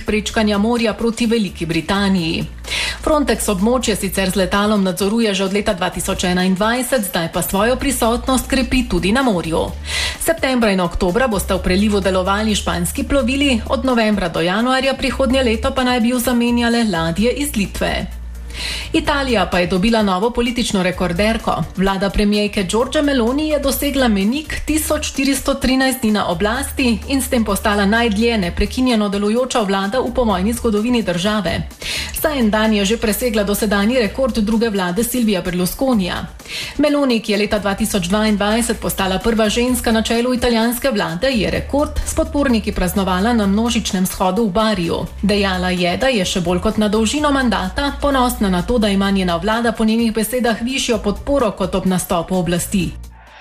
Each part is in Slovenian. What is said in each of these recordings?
prečkanja morja proti Veliki Britaniji. Frontex območje sicer z letalom nadzoruje že od leta 2021, zdaj pa svojo prisotnost krepi tudi na morju. Septembra in oktobra bosta v prelivu delovali španski plovili, od novembra do januarja prihodnje leto pa naj bi jo zamenjale ladje iz Litve. Italija pa je dobila novo politično rekorderko. Vlada premijejke Giorgia Meloni je dosegla mejnik 1413 dni na oblasti in s tem postala najdlje neprekinjeno delujoča vlada v povojni zgodovini države. Za en dan je že presegla dosedanji rekord druge vlade Silvija Berlusconija. Meloni, ki je leta 2022 postala prva ženska na čelu italijanske vlade, je rekord s podporniki praznovala na množičnem shodu v Bariju. Dejala je, da je še bolj kot na dolžino mandata ponosna na to, da ima njena vlada po njenih besedah višjo podporo kot ob nastopu oblasti.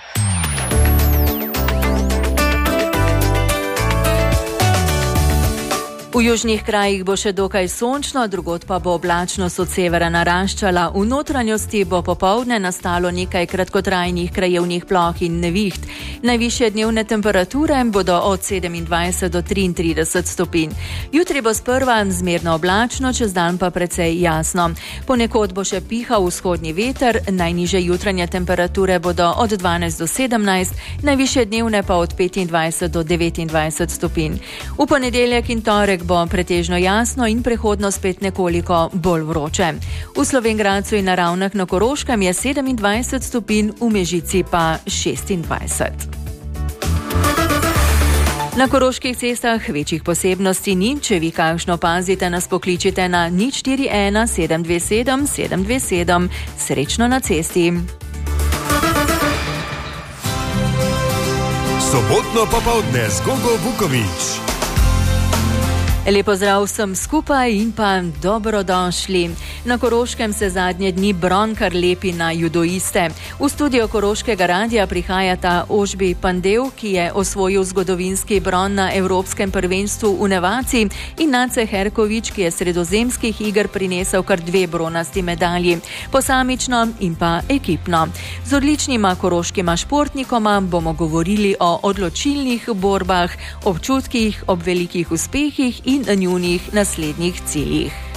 V južnih krajih bo še dokaj sončno, drugod pa bo oblačnost od severa naraščala. V notranjosti bo popoldne nastalo nekaj kratkotrajnih krajevnih ploh in neviht. Najvišje dnevne temperature bodo od 27 do 33 stopinj. Jutri bo sprva zmerno oblačno, čez dan pa precej jasno. Ponekod bo še pihal vzhodni veter, najnižje jutranje temperature bodo od 12 do 17, najvišje dnevne pa od 25 do 29 stopinj. V ponedeljek in torek bo pretežno jasno in prehodno spet nekoliko bolj vroče. V Slovenj Gradcu in na Ravnah na Koroškem je 27 stopinj, v Mežici pa 26. Na koroških cestah večjih posebnosti ni, če vi kakšno pazite, nas pokličite na 041 727 727. Srečno na cesti. Sobotno popoldne z Gogo Vuković. Lepo zdrav vsem skupaj in pa dobrodošli. Na Koroškem se zadnje dni bron kar lepi na judoiste. V studio Koroškega radia prihajata Ožbi Pandev, ki je osvojil zgodovinski bron na Evropskem prvenstvu v Nevaci, in Nace Herkovič, ki je sredozemskih iger prinesel kar 2 bronasti medalji, posamično in pa ekipno. Z odličnima koroškima športnikoma bomo govorili o odločilnih borbah, občutkih ob velikih uspehih in njunih naslednjih ciljih.